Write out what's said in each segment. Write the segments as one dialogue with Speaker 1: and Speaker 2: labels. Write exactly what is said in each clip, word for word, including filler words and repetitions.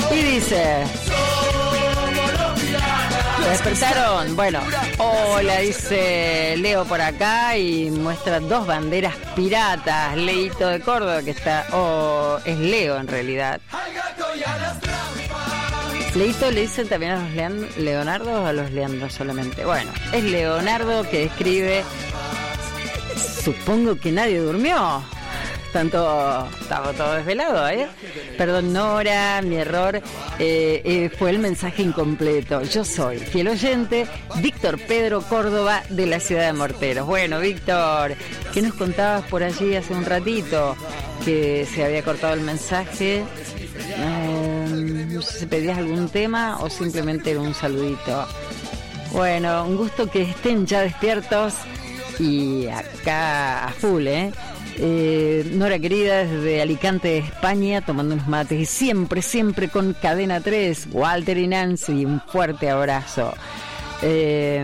Speaker 1: Y dice... ¿Se despertaron? Bueno, hola, dice Leo por acá y muestra dos banderas piratas. Leito de Córdoba que está... O oh, es Leo en realidad. Leito le dicen también a los Leand- Leonardo o a los Leandros solamente. Bueno, es Leonardo que escribe... Supongo que nadie durmió. Tanto, estaba todo desvelado, ¿eh? Perdón, Nora, mi error, eh, eh, fue el mensaje incompleto. Yo soy fiel oyente, Víctor Pedro Córdoba, de la ciudad de Morteros. Bueno, Víctor, ¿qué nos contabas por allí hace un ratito? Que se había cortado el mensaje. Eh, no sé si pedías algún tema o simplemente era un saludito. Bueno, un gusto que estén ya despiertos y acá a full, ¿eh? Eh, Nora querida, desde Alicante, España, tomando unos mates y siempre, siempre con Cadena tres. Walter y Nancy, un fuerte abrazo. Eh,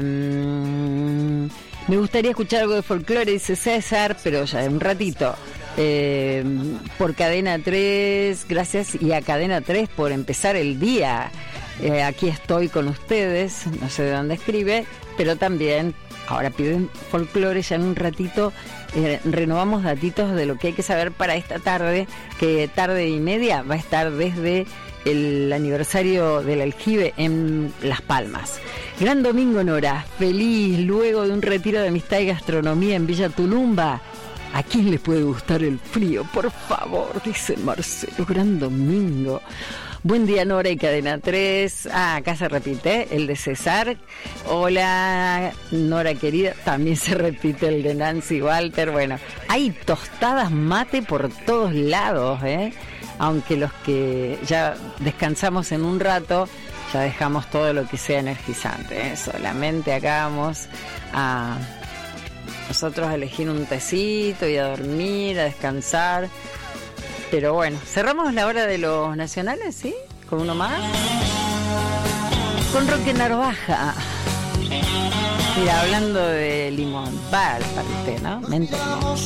Speaker 1: me gustaría escuchar algo de folclore, dice César, pero ya en un ratito. Eh, por Cadena tres, gracias, y a Cadena tres por empezar el día. Eh, aquí estoy con ustedes, no sé de dónde escribe, pero también ahora piden folclore. Ya en un ratito eh, renovamos datitos de lo que hay que saber para esta tarde, que tarde y media va a estar desde el aniversario del aljibe en Las Palmas. Gran domingo, Nora, feliz luego de un retiro de amistad y gastronomía en Villa Tulumba. ¿A quién le puede gustar el frío? Por favor, dice Marcelo, gran domingo. Buen día, Nora y Cadena tres. Ah, acá se repite el de César. Hola, Nora querida. También se repite el de Nancy Walter. Bueno, hay tostadas mate por todos lados, ¿eh? Aunque los que ya descansamos en un rato, ya dejamos todo lo que sea energizante, ¿eh? Solamente acá vamos a nosotros a elegir un tecito y a dormir, a descansar. Pero bueno, cerramos la hora de los nacionales, ¿sí? Con uno más. Con Roque Narvaja. Mira, hablando de limón, va para usted, ¿no? Me entendí.